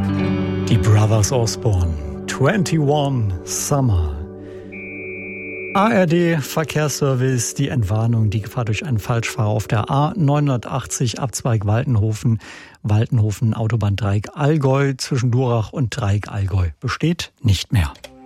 Die Brothers Osborne, 21 Summer. ARD Verkehrsservice, die Entwarnung, die Gefahr durch einen Falschfahrer auf der A980 Abzweig Waltenhofen, Autobahn Dreieck Allgäu zwischen Durach und Dreieck Allgäu besteht nicht mehr.